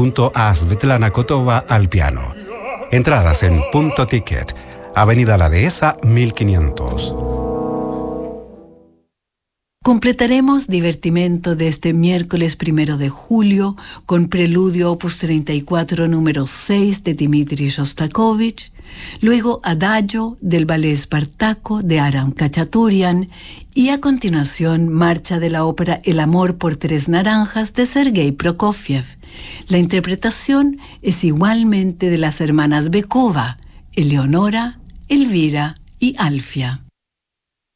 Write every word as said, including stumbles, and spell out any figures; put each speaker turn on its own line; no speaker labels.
junto a Svetlana Kotova al piano. Entradas en Punto Ticket, Avenida La Dehesa mil quinientos.
Completaremos divertimento de este miércoles primero de julio con Preludio opus treinta y cuatro número seis de Dmitri Shostakovich, luego Adagio del ballet Espartaco de Aram Khachaturian y a continuación Marcha de la ópera El amor por tres naranjas de Sergei Prokofiev. La interpretación es igualmente de las hermanas Bekova, Eleonora, Elvira y Alfia.